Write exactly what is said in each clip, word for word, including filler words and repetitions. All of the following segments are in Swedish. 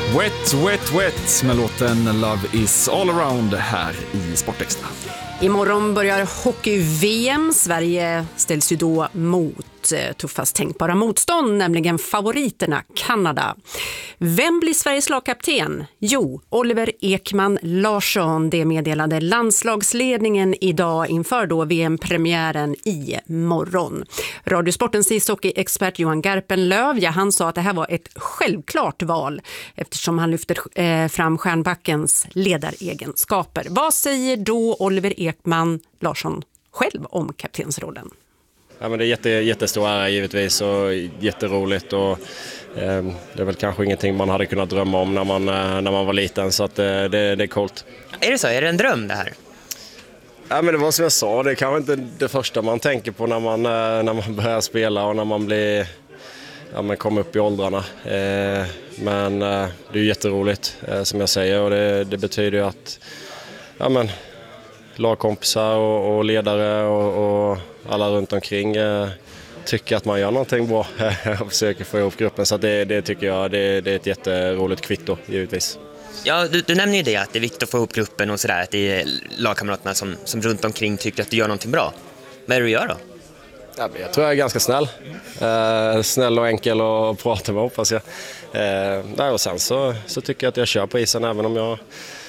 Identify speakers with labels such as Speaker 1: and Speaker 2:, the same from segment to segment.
Speaker 1: Wet, wet, wet med låten Love is all around här i Sportextra.
Speaker 2: Imorgon börjar hockey-V M. Sverige ställs ju då mot tuffast tänkbara motstånd, nämligen favoriterna Kanada. Vem blir Sveriges lagkapten? Jo, Oliver Ekman Larsson. Det meddelade landslagsledningen idag inför då V M-premiären i morgon. Radiosportens ishockey-expert Johan Garpenlöv, ja, han sa att det här var ett självklart val eftersom han lyfter eh, fram Stjärnbackens ledaregenskaper. Vad säger då Oliver Ekman Larsson själv om kaptensrollen?
Speaker 3: Ja, men det är jätte, jättestor ära givetvis och jätteroligt och eh, det är väl kanske ingenting man hade kunnat drömma om när man, eh, när man var liten, så att, eh, det, det är coolt.
Speaker 4: Är det så? Är det en dröm det här?
Speaker 3: Ja, men det var som jag sa, det är kanske inte det första man tänker på när man, eh, när man börjar spela och när man blir, ja, man kommer upp i åldrarna. Eh, men eh, det är jätteroligt eh, som jag säger, och det, det betyder ju att ja, men, lagkompisar och, och ledare och, och alla runt omkring eh, tycker att man gör någonting bra och försöker få ihop gruppen, så det, det tycker jag det, det är ett jätteroligt kvitto givetvis.
Speaker 4: Ja, du, du nämner ju det att det är viktigt att få ihop gruppen och sådär, att det är lagkamraterna som, som runt omkring tycker att du gör någonting bra. Vad är det du gör då?
Speaker 3: Ja, jag tror jag är ganska snäll. Eh, snäll och enkel att prata med, hoppas jag. Eh, och sen så, så tycker jag att jag kör på isen, även om jag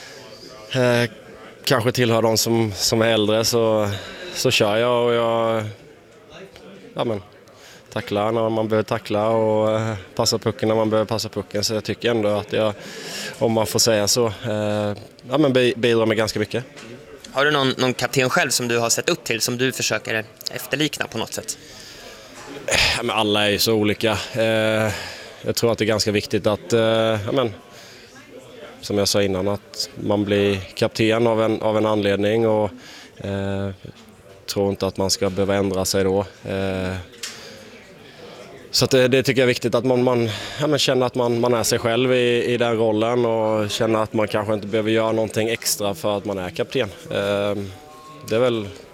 Speaker 3: eh, kanske tillhör de som, som är äldre, så, så kör jag och jag ja, men, tacklar när man behöver tackla och eh, passar pucken när man behöver passa pucken. Så jag tycker ändå att jag, om man får säga så, eh, ja, men bidrar med ganska mycket.
Speaker 4: Har du någon, någon kapten själv som du har sett upp till, som du försöker efterlikna på något sätt?
Speaker 3: Ja, men alla är ju så olika. Eh, jag tror att det är ganska viktigt att, eh, ja, men, som jag sa innan, att man blir kapten av en, av en anledning, och eh, tror inte att man ska behöva ändra sig då. Eh, så att det, det tycker jag är viktigt, att man, man ja, men känner att man, man är sig själv i, i den rollen, och känner att man kanske inte behöver göra någonting extra för att man är kapten. Eh, det är väl